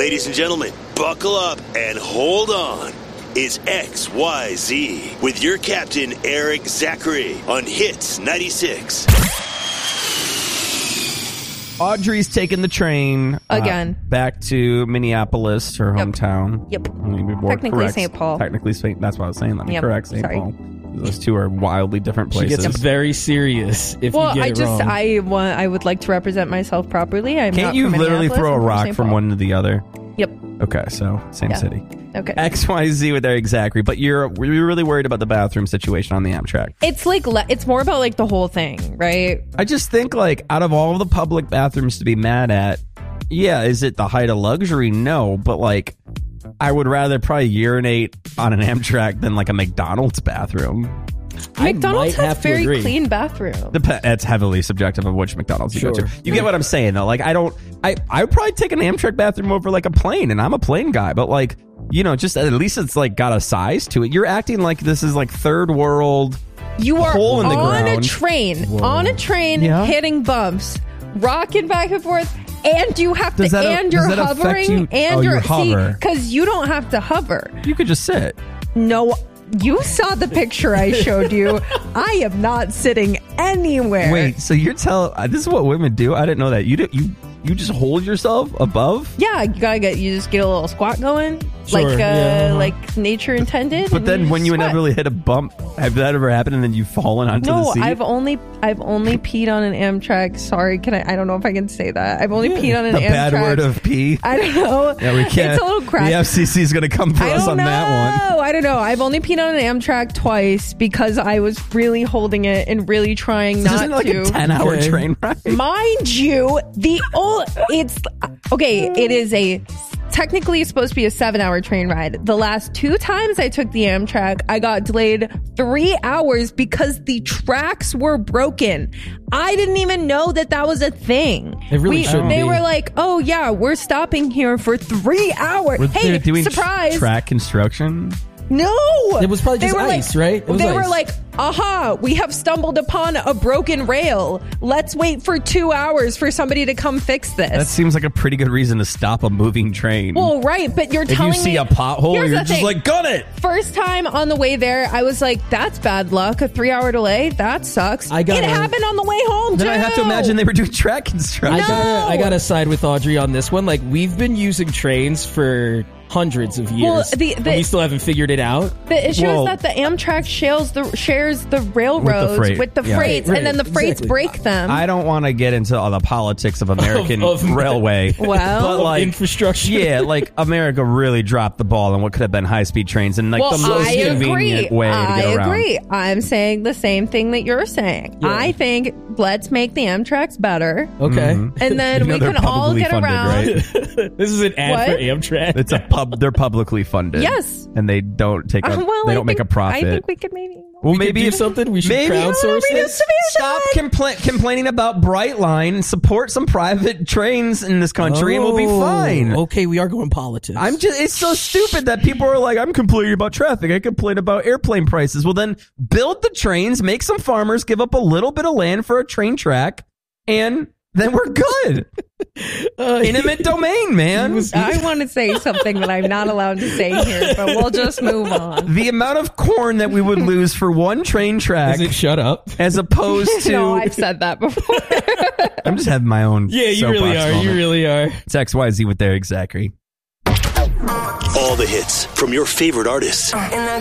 Ladies and gentlemen, buckle up and hold on. It's XYZ with your captain, Eric Zachary, on Hits 96. Audrey's taking the train again back to Minneapolis, her hometown. Yep. Technically St. Paul. Technically St. That's what I was saying. Let me correct St. Sorry. Paul. Those two are wildly different places. She gets very serious if you get it wrong. I would like to represent myself properly. Can't you literally throw a rock from one to the other? Yep. Okay, so same city. Okay. XYZ with Eric Zachary, but you're really worried about the bathroom situation on the Amtrak. It's like it's more about like the whole thing, right? I just think like out of all the public bathrooms to be mad at, yeah, is it the height of luxury? No, but like I would rather probably urinate on an Amtrak than like a McDonald's bathroom. McDonald's has very clean bathrooms. That's heavily subjective of which McDonald's you go to. You get what I'm saying though. Like I would probably take an Amtrak bathroom over like a plane, and I'm a plane guy, but like, you know, just at least it's like got a size to it. You're acting like this is like third world. You are hole in the on ground. a train, hitting bumps, rocking back and forth. And you have to, you're hovering, because you don't have to hover. You could just sit. No, you saw the picture I showed you. I am not sitting anywhere. Wait, so you're telling this is what women do? I didn't know that. You just hold yourself above? Yeah, you just get a little squat going, like nature intended. But then when you inevitably hit a bump, have that ever happened and then you've fallen onto the seat? No, I've only peed on an Amtrak. Sorry, I don't know if I can say that. I've only peed on an Amtrak. Bad word of pee? I don't know. Yeah, we can't. It's a little crack. The FCC is going to come for us on that one. I don't know. I've only peed on an Amtrak twice because I was really holding it and really trying not to. Isn't it like a 10-hour train ride? Mind you, it is technically supposed to be a 7-hour train ride. The last 2 times I took the Amtrak, I got delayed 3 hours because the tracks were broken. I didn't even know that was a thing. It really shouldn't be. They were like, oh yeah, we're stopping here for 3 hours. Hey, doing surprise. Track construction? No! It was probably just ice, right? They were like, aha, we have stumbled upon a broken rail. Let's wait for 2 hours for somebody to come fix this. That seems like a pretty good reason to stop a moving train. Well, right, but you're telling me... If you see a pothole, you're just like, gun it! First time on the way there, I was like, that's bad luck. A 3-hour delay? That sucks. It happened on the way home, Then too. I have to imagine they were doing track construction. I got to side with Audrey on this one. Like, we've been using trains for hundreds of years, and we still haven't figured it out. The issue is that the Amtrak shares the railroads with the freights, and then the freights break them. I don't want to get into all the politics of American railway. Well, but like infrastructure. Yeah, like America really dropped the ball on what could have been high-speed trains and like the most convenient way to get around. I agree. I'm saying the same thing that you're saying. Yeah. I think let's make the Amtraks better. Okay. And then we can all get funded, around. Right? This is an ad for Amtrak. It's they're publicly funded. Yes. And they don't take they don't make a profit. I think we could maybe... Well, maybe do something. We should crowdsource it. Stop complaining about Brightline and support some private trains in this country, and we'll be fine. Okay, we are going politics. It's so stupid that people are like, I'm complaining about traffic. I complain about airplane prices. Well, then build the trains, make some farmers give up a little bit of land for a train track, and then we're good. Intimate domain, man. I want to say something that I'm not allowed to say here, but we'll just move on. The amount of corn that we would lose for one train track. Is it shut up? As opposed to... No, I've said that before. I'm just having my own you really are. moment. You really are. It's XYZ with Eric Zachary. All the hits from your favorite artists. In the